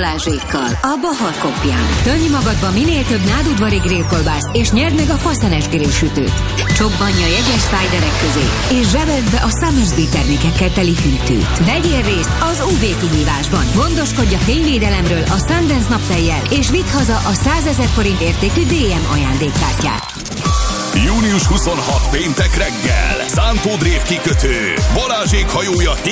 Balázsékkal a Bahar Kopján. Tömj magadba minél több nádudvari grillkolbászt, és nyerd meg a faszenes grillsütőt. Csobbanj a jegyes szájderek közé, és zsebeld be a Summersby termékekkel teli hűtőt. Vegyél részt az UV kihívásban. Gondoskodj a fényvédelemről a Sundance naptejjel, és vidd haza a 100 000 forint értékű DM ajándékkártyát. Június 26 péntek reggel, Szántó Drév kikötő, Balázsék hajója